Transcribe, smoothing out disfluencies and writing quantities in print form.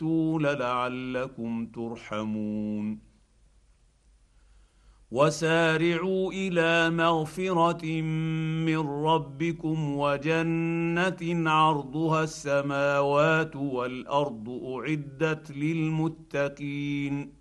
الطول لعلكم ترحمون وسارعوا الى مغفره من ربكم وجنه عرضها السماوات والارض اعدت للمتقين